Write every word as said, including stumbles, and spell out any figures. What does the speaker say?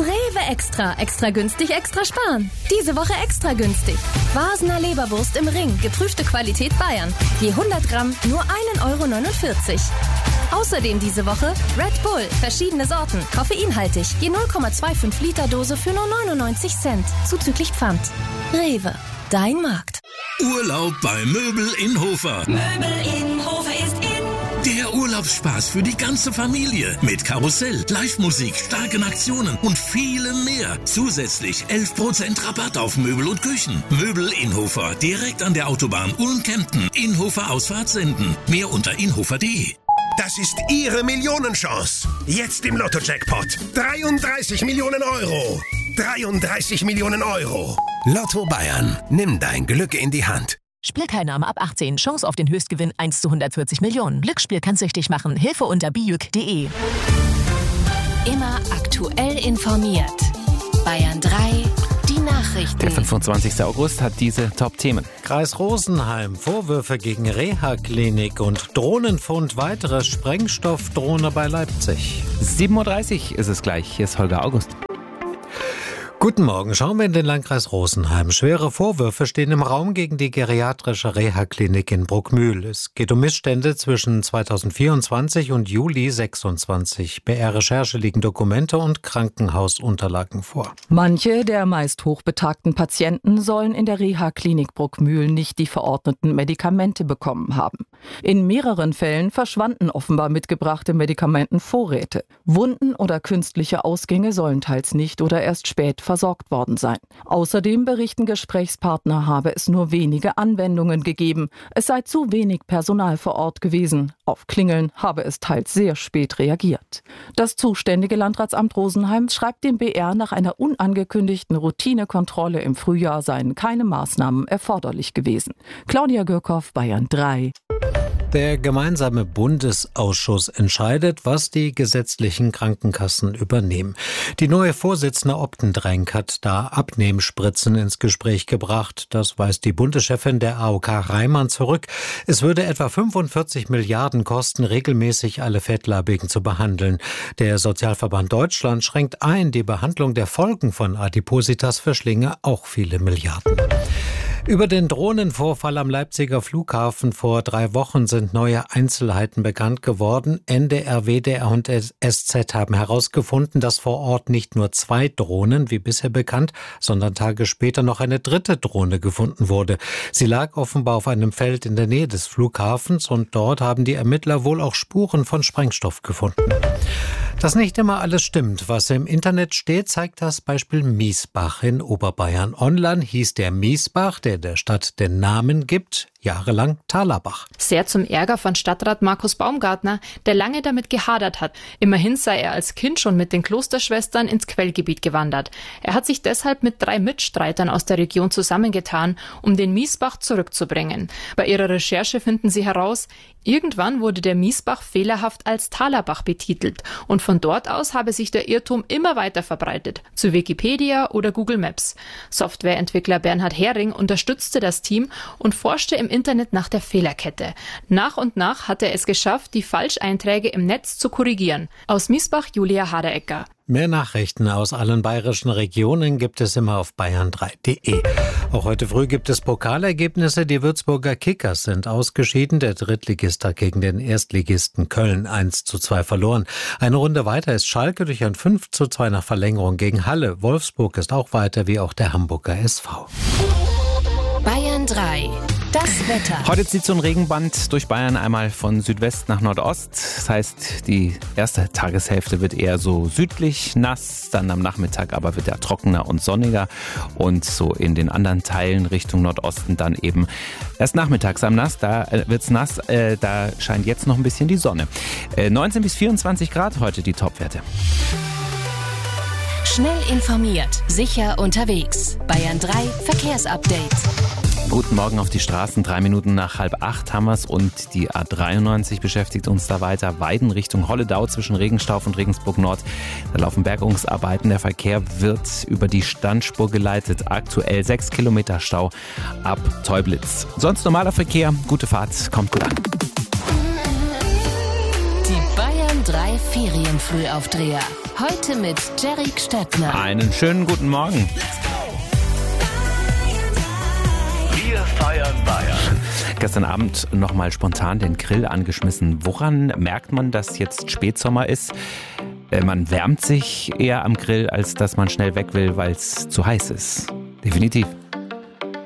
Rewe Extra. Extra günstig, extra sparen. Diese Woche extra günstig. Vasener Leberwurst im Ring. Geprüfte Qualität Bayern. Je hundert Gramm nur ein Euro neunundvierzig. Außerdem diese Woche Red Bull. Verschiedene Sorten. Koffeinhaltig. Je null Komma fünfundzwanzig Liter Dose für nur neunundneunzig Cent. Zuzüglich Pfand. Rewe. Dein Markt. Urlaub bei Möbel in Hofer. Möbel in Hofer ist in. Der Urlaubsspaß für die ganze Familie. Mit Karussell, Live-Musik, starken Aktionen und vielem mehr. Zusätzlich elf Prozent Rabatt auf Möbel und Küchen. Möbel in Hofer. Direkt an der Autobahn Ulm-Kempten. Inhofer Ausfahrt senden. Mehr unter inhofer punkt de. Das ist Ihre Millionenchance. Jetzt im Lotto-Jackpot. dreiunddreißig Millionen Euro. dreiunddreißig Millionen Euro. Lotto Bayern. Nimm dein Glück in die Hand. Spielteilnahme ab achtzehn. Chance auf den Höchstgewinn eins zu hundertvierzig Millionen. Glücksspiel kann süchtig machen. Hilfe unter bijuk punkt de. Immer aktuell informiert. Bayern drei, die Nachrichten. Der fünfundzwanzigster August hat diese Top-Themen. Kreis Rosenheim, Vorwürfe gegen Reha-Klinik und Drohnenfund, weitere Sprengstoffdrohne bei Leipzig. sieben Uhr dreißig ist es gleich. Hier ist Holger August. Guten Morgen, schauen wir in den Landkreis Rosenheim. Schwere Vorwürfe stehen im Raum gegen die geriatrische Reha-Klinik in Bruckmühl. Es geht um Missstände zwischen zweitausendvierundzwanzig und Juli sechsundzwanzig. B R-Recherche liegen Dokumente und Krankenhausunterlagen vor. Manche der meist hochbetagten Patienten sollen in der Reha-Klinik Bruckmühl nicht die verordneten Medikamente bekommen haben. In mehreren Fällen verschwanden offenbar mitgebrachte Medikamentenvorräte. Wunden oder künstliche Ausgänge sollen teils nicht oder erst spät versorgt worden sein. Außerdem berichten Gesprächspartner, habe es nur wenige Anwendungen gegeben. Es sei zu wenig Personal vor Ort gewesen. Auf Klingeln habe es teils sehr spät reagiert. Das zuständige Landratsamt Rosenheim schreibt dem B R, nach einer unangekündigten Routinekontrolle im Frühjahr seien keine Maßnahmen erforderlich gewesen. Claudia Gürkow, Bayern drei. Der gemeinsame Bundesausschuss entscheidet, was die gesetzlichen Krankenkassen übernehmen. Die neue Vorsitzende Optendrenk hat da Abnehmspritzen ins Gespräch gebracht. Das weist die Bundeschefin der A O K Reimann zurück. Es würde etwa fünfundvierzig Milliarden kosten, regelmäßig alle Fettleibigen zu behandeln. Der Sozialverband Deutschland schränkt ein, die Behandlung der Folgen von Adipositas verschlinge auch viele Milliarden. Über den Drohnenvorfall am Leipziger Flughafen vor drei Wochen sind neue Einzelheiten bekannt geworden. N D R, W D R und S Z haben herausgefunden, dass vor Ort nicht nur zwei Drohnen, wie bisher bekannt, sondern Tage später noch eine dritte Drohne gefunden wurde. Sie lag offenbar auf einem Feld in der Nähe des Flughafens und dort haben die Ermittler wohl auch Spuren von Sprengstoff gefunden. Dass nicht immer alles stimmt, was im Internet steht, zeigt das Beispiel Miesbach in Oberbayern. Online hieß der Miesbach, der der Stadt den Namen gibt, jahrelang Talerbach. Sehr zum Ärger von Stadtrat Markus Baumgartner, der lange damit gehadert hat. Immerhin sei er als Kind schon mit den Klosterschwestern ins Quellgebiet gewandert. Er hat sich deshalb mit drei Mitstreitern aus der Region zusammengetan, um den Miesbach zurückzubringen. Bei ihrer Recherche finden sie heraus, irgendwann wurde der Miesbach fehlerhaft als Talerbach betitelt und von dort aus habe sich der Irrtum immer weiter verbreitet, zu Wikipedia oder Google Maps. Softwareentwickler Bernhard Hering unterstützte das Team und forschte im Internet nach der Fehlerkette. Nach und nach hat er es geschafft, die Falscheinträge im Netz zu korrigieren. Aus Miesbach, Julia Haderecker. Mehr Nachrichten aus allen bayerischen Regionen gibt es immer auf bayern drei punkt de. Auch heute früh gibt es Pokalergebnisse. Die Würzburger Kickers sind ausgeschieden. Der Drittligist hat gegen den Erstligisten Köln eins zu zwei verloren. Eine Runde weiter ist Schalke durch ein fünf zu zwei nach Verlängerung gegen Halle. Wolfsburg ist auch weiter, wie auch der Hamburger S V. Bayern drei. Das Wetter. Heute zieht so ein Regenband durch Bayern einmal von Südwest nach Nordost. Das heißt, die erste Tageshälfte wird eher so südlich nass, dann am Nachmittag aber wird er trockener und sonniger und so in den anderen Teilen Richtung Nordosten dann eben erst nachmittags am Nass, da wird's nass, äh, da scheint jetzt noch ein bisschen die Sonne. Äh, neunzehn bis vierundzwanzig Grad heute die Topwerte. Schnell informiert, sicher unterwegs. Bayern drei Verkehrsupdate. Guten Morgen auf die Straßen. Drei Minuten nach halb acht haben wir es und die A dreiundneunzig beschäftigt uns da weiter. Weiden Richtung Holledau zwischen Regenstauf und Regensburg Nord. Da laufen Bergungsarbeiten. Der Verkehr wird über die Standspur geleitet. Aktuell sechs Kilometer Stau ab Teublitz. Sonst normaler Verkehr. Gute Fahrt. Kommt gut an. Die Bayern drei Ferienfrühaufdreher. Heute mit Jerry Stettner. Einen schönen guten Morgen. Wir feiern Bayern. Gestern Abend nochmal spontan den Grill angeschmissen. Woran merkt man, dass jetzt Spätsommer ist? Man wärmt sich eher am Grill, als dass man schnell weg will, weil es zu heiß ist. Definitiv.